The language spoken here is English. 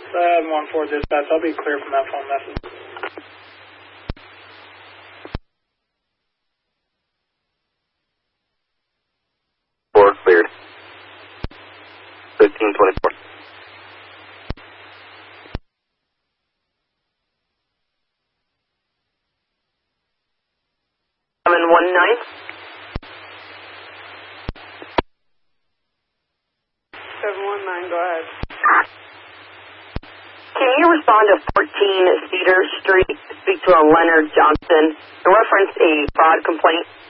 714 dispatch, I'll be clear from that phone message. Cleared. 1524. I'm in 19. 719, go ahead. Can you respond to 14 Cedar Street, speak to a Leonard Johnson, and reference a fraud complaint?